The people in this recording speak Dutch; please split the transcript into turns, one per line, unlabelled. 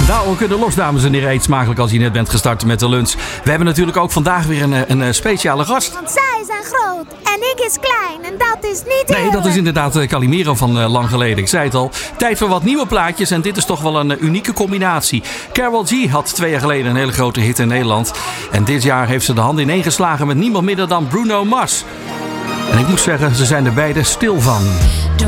Nou, we kunnen los, dames en heren. Eet smakelijk als je net bent gestart met de lunch. We hebben natuurlijk ook vandaag weer een speciale gast.
Want zij zijn groot en ik is klein en dat is niet eerlijk.
Nee, dat is inderdaad Calimero van lang geleden. Ik zei het al. Tijd voor wat nieuwe plaatjes en dit is toch wel een unieke combinatie. Karol G had 2 jaar geleden een hele grote hit in Nederland. En dit jaar heeft ze de handen ineen geslagen met niemand minder dan Bruno Mars. En ik moet zeggen, ze zijn er beide stil van.